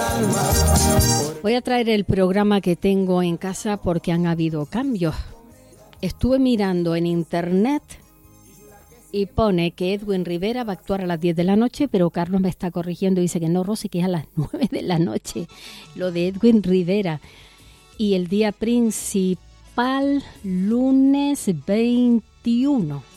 Voy a traer el programa que tengo en casa porque han habido cambios. Estuve mirando en internet y pone que Edwin Rivera va a actuar a las 10 de la noche, pero Carlos me está corrigiendo y dice que no, Rosy, que es a las 9 de la noche, lo de Edwin Rivera. Y el día principal, lunes 21.